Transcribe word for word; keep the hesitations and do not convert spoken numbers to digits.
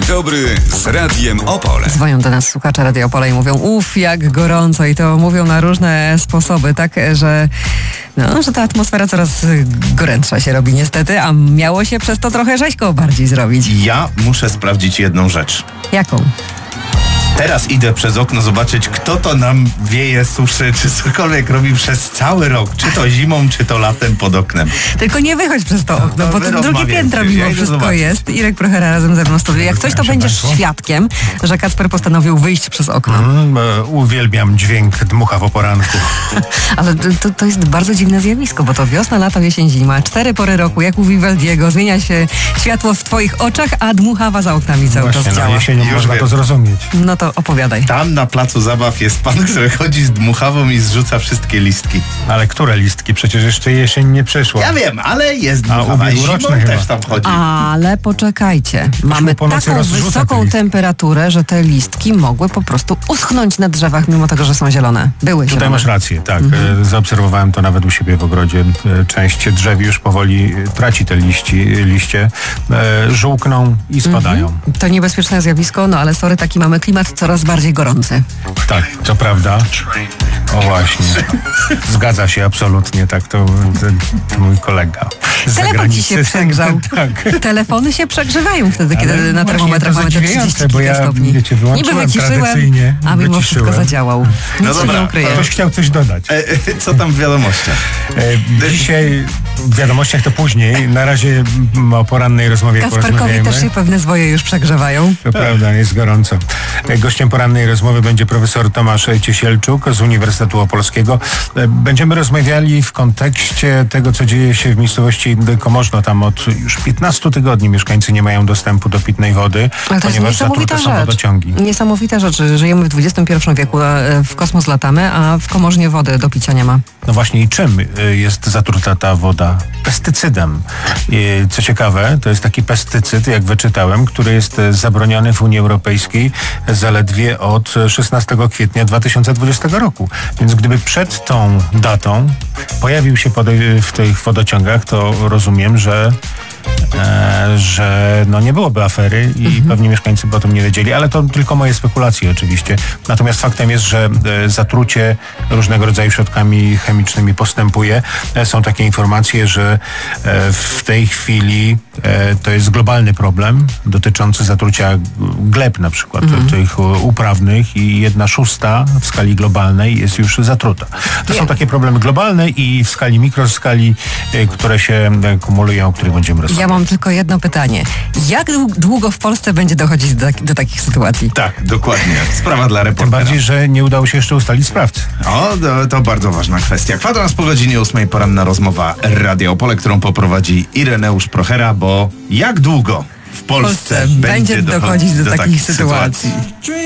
dobry z Radiem Opole. Dzwonią do nas słuchacze Radia Opole i mówią, uff, jak gorąco, i to mówią na różne sposoby, tak, że no, że ta atmosfera coraz gorętsza się robi niestety, a miało się przez to trochę rzeźko bardziej zrobić. Ja muszę sprawdzić jedną rzecz. Jaką? Teraz idę przez okno zobaczyć, kto to nam wieje, suszy, czy cokolwiek robi przez cały rok. Czy to zimą, czy to latem pod oknem. Tylko nie wychodź przez to okno, no, bo to drugie piętro mimo ja wszystko zobaczyć. jest. Irek Prochera razem ze mną studiuje. Jak coś, to będziesz świadkiem, że Kacper postanowił wyjść przez okno. Mm, e, uwielbiam dźwięk dmucha w poranku. Ale to, to jest bardzo dziwne zjawisko, bo to wiosna, lato, jesień, zima. Cztery pory roku, jak u Vivaldiego. Zmienia się światło w twoich oczach, a dmuchawa za oknami cały Właśnie, czas no, działa. jesienią Już można wiem. to zrozumieć. No to opowiadaj. Tam na placu zabaw jest pan, który chodzi z dmuchawą i zrzuca wszystkie listki. Ale które listki? Przecież jeszcze jesień nie przyszła. Ja wiem, ale jest A, dmuchawa i zimą ubiegłoroczny też chyba. tam chodzi. Ale poczekajcie. Mamy po nocy taką rozrzuca te wysoką listki. temperaturę, że te listki mogły po prostu uschnąć na drzewach, mimo tego, że są zielone. Były Tutaj zielone. masz rację, tak. Mhm. E, Zaobserwowałem to nawet u siebie w ogrodzie. E, Część drzew już powoli e, traci te liści, liście, e, żółkną i spadają. Mhm. To niebezpieczne zjawisko, no ale sorry, taki mamy klimat coraz bardziej gorący. Tak, to prawda. O właśnie. Zgadza się absolutnie, tak. To, to, to mój kolega. z Telefon ci zagranicy. się przegrzał. Tak. Telefony się przegrzewają wtedy, kiedy Ale na właśnie termometrach to mamy te zadziwiające, trzydzieści bo kilka ja, stopni. wiecie, wyłączyłem Niby wyciszyłem, tradycyjnie, a mimo wszystko wyciszyłem. zadziałał. Nic No się dobra, nie ukryje. Ktoś chciał coś dodać. E, e, co tam w wiadomościach? E, Dzisiaj w wiadomościach to później. Na razie m, o porannej rozmowie Kasperkowi porozmawiajmy. też się pewne zwoje już przegrzewają. To prawda, jest gorąco. E, Gościem porannej rozmowy będzie profesor Tomasz Ciesielczuk z Uniwersytetu Opolskiego. E, Będziemy rozmawiali w kontekście tego, co dzieje się w miejscowości Komorzno. Tam od już piętnastu tygodni mieszkańcy nie mają dostępu do pitnej wody, Ale to jest ponieważ niesamowita zatrute są rzecz. wodociągi. Niesamowita rzecz. Żyjemy w dwudziestym pierwszym wieku, e, w kosmos latamy, a w Komorznie wody do picia nie ma. No właśnie i czym y, jest zatruta ta woda? Pestycydem. I co ciekawe, to jest taki pestycyd, jak wyczytałem, który jest y, zabroniony w Unii Europejskiej zaledwie od szesnastego kwietnia dwa tysiące dwudziestego roku. Więc gdyby przed tą datą pojawił się pod, w tych wodociągach, to rozumiem, że E, że no nie byłoby afery i Mhm. pewnie mieszkańcy by o tym nie wiedzieli, ale to tylko moje spekulacje oczywiście. Natomiast faktem jest, że e, zatrucie różnego rodzaju środkami chemicznymi postępuje. E, są takie informacje, że e, w tej chwili e, to jest globalny problem dotyczący zatrucia gleb na przykład, Mhm. tych uprawnych, i jedna szósta w skali globalnej jest już zatruta. To Nie. są takie problemy globalne i w skali mikroskali, e, które się e, kumulują, o których będziemy rozmawiać. Ja mam tylko jedno pytanie. Jak długo w Polsce będzie dochodzić do, do takich sytuacji? Tak, dokładnie. Sprawa dla Tym reportera. bardziej, że nie udało się jeszcze ustalić sprawcy. O, to, to bardzo ważna kwestia. Kwadrans po godzinie ósmej, poranna rozmowa Radia Opole, którą poprowadzi Ireneusz Prochera, bo jak długo w Polsce, W Polsce będzie dochodzić do, do takich sytuacji? sytuacji?